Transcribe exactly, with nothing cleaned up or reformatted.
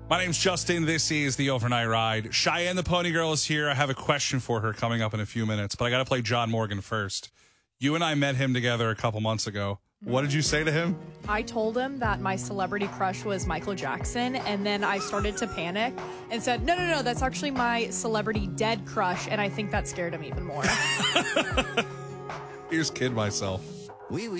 My name's Justin. This is the Overnight Ride. Cheyenne the Pony Girl is here. I have a question for her coming up in a few minutes, but I got to play John Morgan first. You and I met him together a couple months ago. What did you say to him? I told him that my celebrity crush was Michael Jackson, and then I started to panic and said, no, no, no, that's actually my celebrity dead crush, and I think that scared him even more. Here's Kid Myself. We